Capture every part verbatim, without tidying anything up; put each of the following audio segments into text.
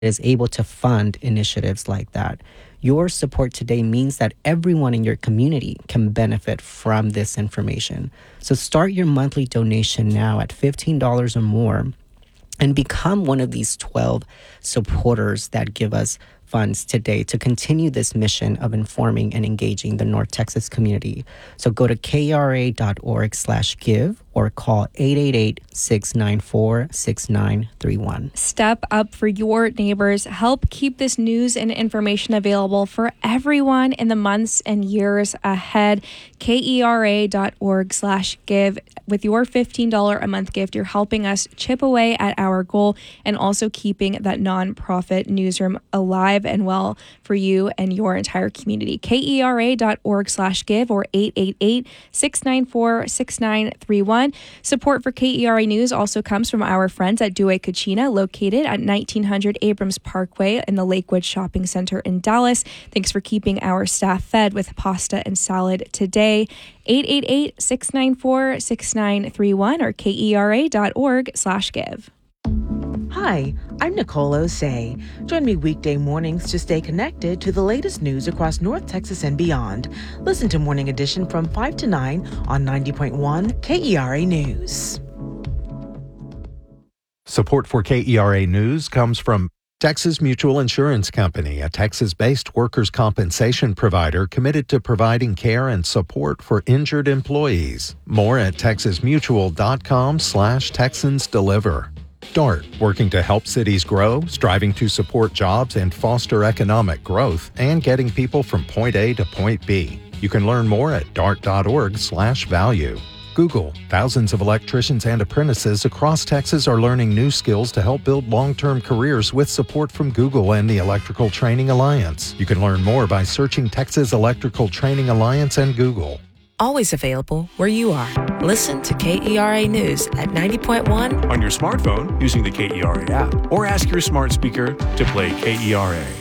is able to fund initiatives like that. Your support today means that everyone in your community can benefit from this information. So start your monthly donation now at fifteen dollars or more and become one of these twelve supporters that give us funds today to continue this mission of informing and engaging the North Texas community. So go to kera.org slash give or call eight eight eight, six nine four, six nine three one. Step up for your neighbors. Help keep this news and information available for everyone in the months and years ahead. kera.org slash give. With your fifteen dollars a month gift, you're helping us chip away at our goal and also keeping that nonprofit newsroom alive and well for you and your entire community. kera.org slash give or eight eight eight, six nine four, six nine three one. Support for K E R A News also comes from our friends at Douay Cucina, located at nineteen hundred Abrams Parkway in the Lakewood Shopping Center in Dallas. Thanks for keeping our staff fed with pasta and salad today. eight eight eight, six nine four, six nine three one or kera.org slash give. Hi, I'm Nicole Osei. Join me weekday mornings to stay connected to the latest news across North Texas and beyond. Listen to Morning Edition from five to nine on ninety point one K E R A News. Support for K E R A News comes from Texas Mutual Insurance Company, a Texas-based workers' compensation provider committed to providing care and support for injured employees. More at texasmutual.com slash Texans Deliver. DART, working to help cities grow, striving to support jobs and foster economic growth, and getting people from point A to point B. You can learn more at dart.org slash value. Google, thousands of electricians and apprentices across Texas are learning new skills to help build long-term careers with support from Google and the Electrical Training Alliance. You can learn more by searching Texas Electrical Training Alliance and Google. Always available where you are. Listen to K E R A News at ninety point one on your smartphone using the K E R A app, or ask your smart speaker to play K E R A.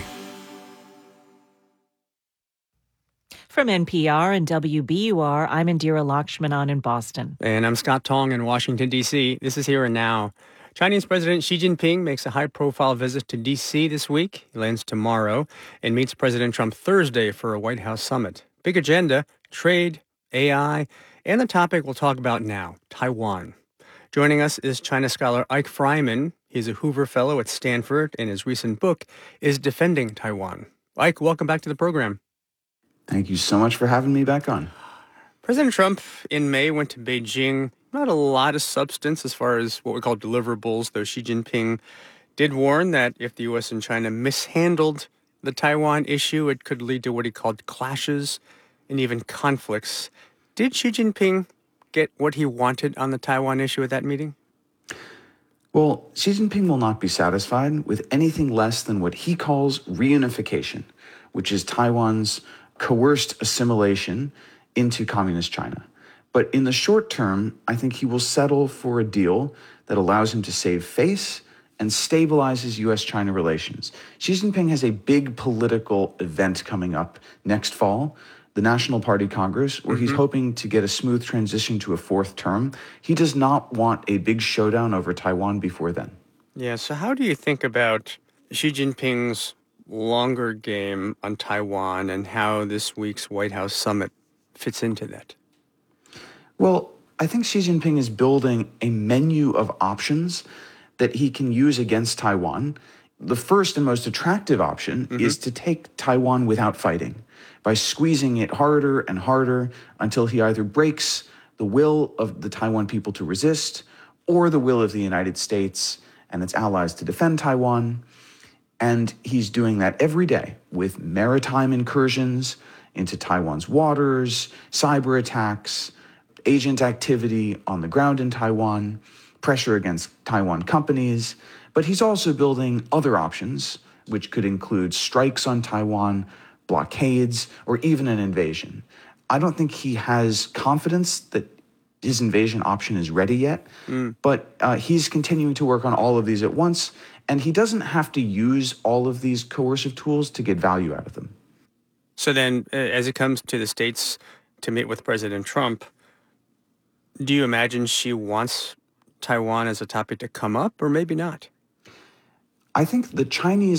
From N P R and W B U R, I'm Indira Lakshmanan in Boston. And I'm Scott Tong in Washington, D C. This is Here and Now. Chinese President Xi Jinping makes a high-profile visit to D C this week. He lands tomorrow and meets President Trump Thursday for a White House summit. Big agenda: trade, A I, and the topic we'll talk about now, Taiwan. Joining us is China scholar Ike Fryman. He's a Hoover Fellow at Stanford, and his recent book is Defending Taiwan. Ike, welcome back to the program. Thank you so much for having me back on. President Trump in May went to Beijing. Not a lot of substance as far as what we call deliverables, though Xi Jinping did warn that if the U S and China mishandled the Taiwan issue, it could lead to what he called clashes and even conflicts. Did Xi Jinping get what he wanted on the Taiwan issue at that meeting? Well, Xi Jinping will not be satisfied with anything less than what he calls reunification, which is Taiwan's coerced assimilation into communist China. But in the short term, I think he will settle for a deal that allows him to save face and stabilizes U S China relations. Xi Jinping has a big political event coming up next fall, the National Party Congress, where mm-hmm. he's hoping to get a smooth transition to a fourth term. He does not want a big showdown over Taiwan before then. Yeah, so how do you think about Xi Jinping's longer game on Taiwan and how this week's White House summit fits into that? Well, I think Xi Jinping is building a menu of options that he can use against Taiwan. The first and most attractive option mm-hmm. is to take Taiwan without fighting, by squeezing it harder and harder until he either breaks the will of the Taiwan people to resist or the will of the United States and its allies to defend Taiwan. And he's doing that every day with maritime incursions into Taiwan's waters, cyber attacks, agent activity on the ground in Taiwan, pressure against Taiwan companies. But he's also building other options, which could include strikes on Taiwan, blockades, or even an invasion. I don't think he has confidence that his invasion option is ready yet, mm. but uh, he's continuing to work on all of these at once, and he doesn't have to use all of these coercive tools to get value out of them. So then, uh, as it comes to the states to meet with President Trump, do you imagine she wants Taiwan as a topic to come up, or maybe not? I think the Chinese